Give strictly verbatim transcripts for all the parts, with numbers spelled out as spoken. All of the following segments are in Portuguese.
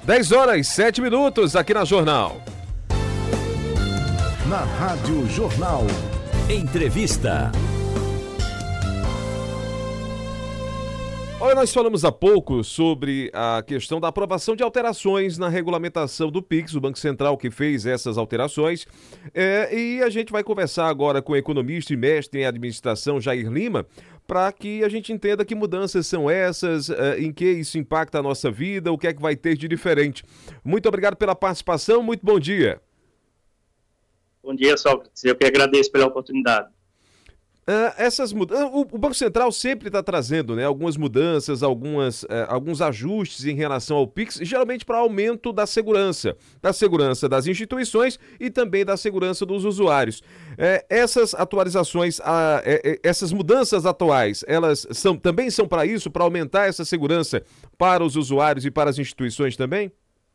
dez horas e sete minutos aqui na Jornal. Na Rádio Jornal. Entrevista. Olha, nós falamos há pouco sobre a questão da aprovação de alterações na regulamentação do Pix, o Banco Central que fez essas alterações, é, e a gente vai conversar agora com o economista e mestre em administração Jair Lima, para que a gente entenda que mudanças são essas, é, em que isso impacta a nossa vida, o que é que vai ter de diferente. Muito obrigado pela participação, muito bom dia. Bom dia, Sócrates, eu que agradeço pela oportunidade. Uh, essas mudanças, o, o Banco Central sempre está trazendo, né, algumas mudanças, algumas, uh, alguns ajustes em relação ao Pix, geralmente para aumento da segurança, da segurança das instituições e também da segurança dos usuários. Uh, essas atualizações, uh, uh, essas mudanças atuais, elas são, também são para isso, para aumentar essa segurança para os usuários e para as instituições também?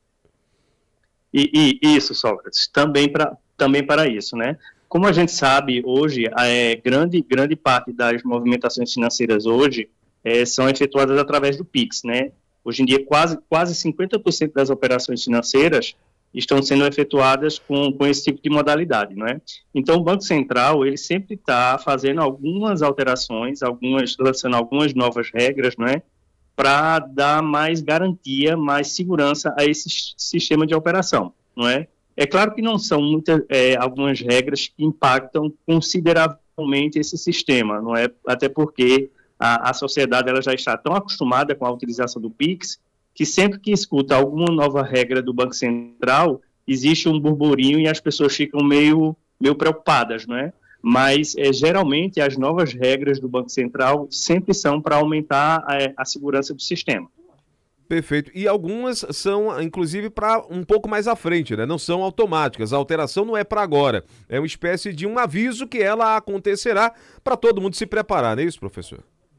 E, e isso, Sócrates, também para também para isso, né? Como a gente sabe, hoje, é, grande, grande parte das movimentações financeiras hoje é, são efetuadas através do Pix, né? Hoje em dia, quase, quase cinquenta por cento das operações financeiras estão sendo efetuadas com, com esse tipo de modalidade, não é? Então, o Banco Central, ele sempre está fazendo algumas alterações, algumas, lançando algumas novas regras, não é? Para dar mais garantia, mais segurança a esse sistema de operação, não é? É claro que não são muitas, é, algumas regras que impactam consideravelmente esse sistema, não é? Até porque a, a sociedade ela já está tão acostumada com a utilização do Pix, que sempre que escuta alguma nova regra do Banco Central, existe um burburinho e as pessoas ficam meio, meio preocupadas, não é? Mas, é, geralmente, as novas regras do Banco Central sempre são para aumentar a, a segurança do sistema. Perfeito. E algumas são, inclusive, para um pouco mais à frente, né? Não são automáticas. A alteração não é para agora. É uma espécie de um aviso que ela acontecerá para todo mundo se preparar, não é isso, professor?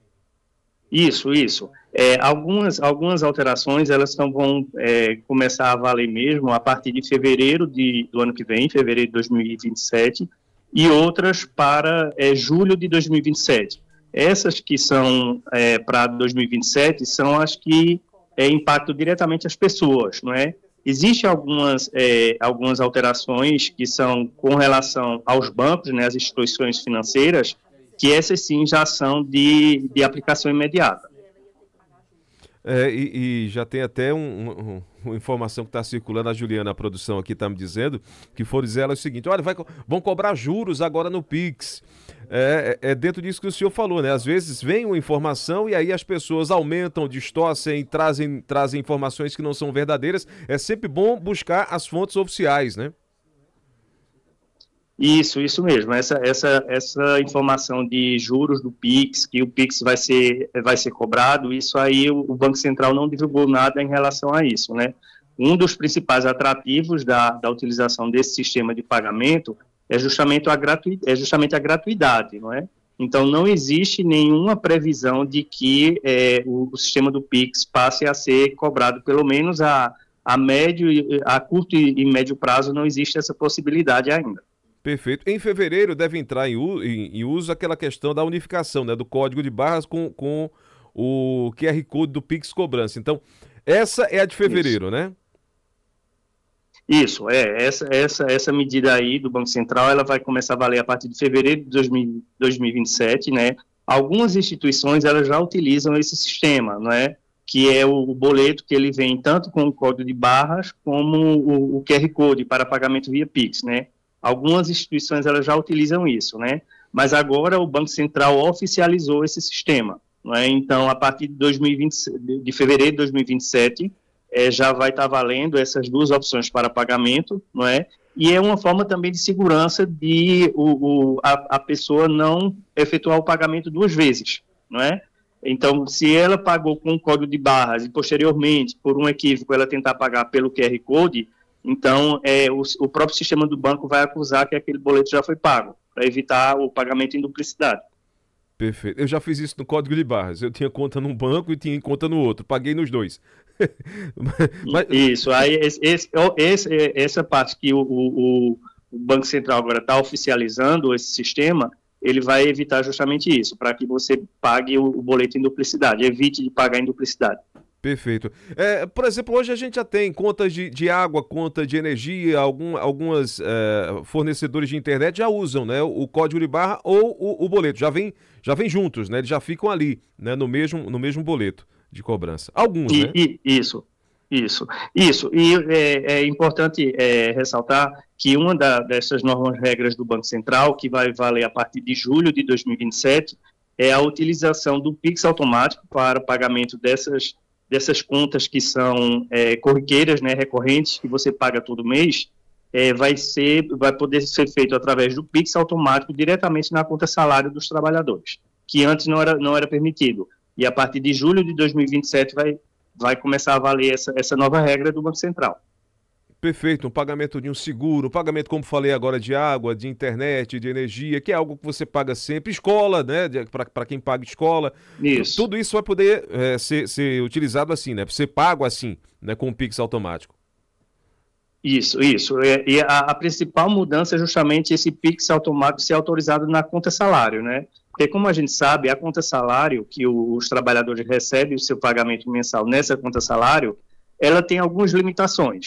Isso, isso. É, algumas, algumas alterações, elas tão, vão é, começar a valer mesmo a partir de fevereiro de, do ano que vem, fevereiro de dois mil e vinte e sete, e outras para é, julho de dois mil e vinte e sete. Essas que são é, para dois mil e vinte e sete são as que É, impactam diretamente as pessoas, não é? Existem algumas, é, algumas alterações que são com relação aos bancos, né, as instituições financeiras, que essas sim já são de, de aplicação imediata. É, e, e já tem até um, um, uma informação que está circulando, a Juliana, a produção aqui está me dizendo, que for dizer ela o seguinte, olha, vai, vão cobrar juros agora no Pix. É, é dentro disso que o senhor falou, né? Às vezes vem uma informação e aí as pessoas aumentam, distorcem, trazem, trazem informações que não são verdadeiras. É sempre bom buscar as fontes oficiais, né? Isso, isso mesmo. Essa, essa, essa informação de juros do Pix, que o Pix vai ser, vai ser cobrado, isso aí o, o Banco Central não divulgou nada em relação a isso, né? Um dos principais atrativos da, da utilização desse sistema de pagamento é justamente, a gratu, é justamente a gratuidade, não é? Então, não existe nenhuma previsão de que é, o, o sistema do Pix passe a ser cobrado, pelo menos a, a médio, a curto e, e médio prazo, não existe essa possibilidade ainda. Perfeito. Em fevereiro deve entrar em, u, em, em uso aquela questão da unificação, né, do código de barras com, com o Q R Code do Pix Cobrança. Então, essa é a de fevereiro, Isso. né? Isso, é, essa, essa, essa medida aí do Banco Central, ela vai começar a valer a partir de fevereiro de dois mil, dois mil e vinte e sete, né? Algumas instituições, elas já utilizam esse sistema, não é? Que é o, o boleto que ele vem tanto com o código de barras como o, o Q R Code para pagamento via Pix, né? Algumas instituições, elas já utilizam isso, né? Mas agora o Banco Central oficializou esse sistema, não é? Então, a partir de, dois mil e vinte, de fevereiro de dois mil e vinte e sete, É, já vai estar valendo essas duas opções para pagamento, não é? E é uma forma também de segurança de o, o, a, a pessoa não efetuar o pagamento duas vezes, não é? Então, se ela pagou com um código de barras e posteriormente, por um equívoco, ela tentar pagar pelo Q R Code, então é, o, o próprio sistema do banco vai acusar que aquele boleto já foi pago, para evitar o pagamento em duplicidade. Perfeito. Eu já fiz isso no código de barras. Eu tinha conta num banco e tinha conta no outro. Paguei nos dois. Mas... Isso. Aí, esse, esse, esse, essa parte que o, o, o Banco Central agora está oficializando esse sistema, ele vai evitar justamente isso, para que você pague o, o boleto em duplicidade, evite de pagar em duplicidade. Perfeito. É, por exemplo, hoje a gente já tem contas de, de água, conta de energia, algum, algumas é, fornecedores de internet já usam, né, o código de barra ou o, o boleto, já vem, já vem juntos, né, eles já ficam ali, né, no mesmo, no mesmo boleto de cobrança. Alguns, E, né? e- isso, isso, isso. E é, é importante é, ressaltar que uma da- dessas novas regras do Banco Central, que vai valer a partir de julho de dois mil e vinte e sete, é a utilização do Pix automático para o pagamento dessas, dessas contas que são é, corriqueiras, né, recorrentes, que você paga todo mês, é, vai ser, vai poder ser feito através do Pix automático diretamente na conta salário dos trabalhadores, que antes não era, não era permitido. E a partir de julho de dois mil e vinte e sete vai, vai começar a valer essa, essa nova regra do Banco Central. Perfeito, um pagamento de um seguro, um pagamento, como falei agora, de água, de internet, de energia, que é algo que você paga sempre, escola, né, para quem paga escola, Tu- Isso. tudo isso vai poder é, ser, ser utilizado assim, né, ser pago assim, né, com o Pix automático. Isso, isso. É, e a, a principal mudança é justamente esse Pix automático ser autorizado na conta salário, né? Porque, como a gente sabe, a conta salário, que o- os trabalhadores recebem o seu pagamento mensal nessa conta salário, ela tem algumas limitações.